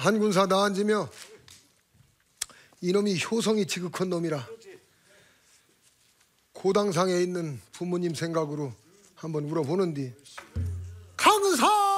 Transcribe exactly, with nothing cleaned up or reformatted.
한 군사 다 앉으며 이놈이 효성이 지극한 놈이라 고당상에 있는 부모님 생각으로 한번 물어보는디 강사